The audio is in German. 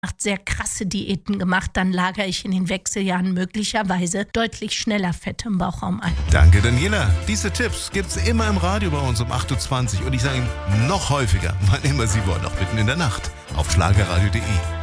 sehr krasse Diäten gemacht, dann lagere ich in den Wechseljahren möglicherweise deutlich schneller Fette im Bauchraum an. Danke, Daniela. Diese Tipps gibt's immer im Radio bei uns um 8.20 Uhr und ich sage Ihnen noch häufiger, wann immer Sie wollen, auch mitten in der Nacht auf schlagerradio.de.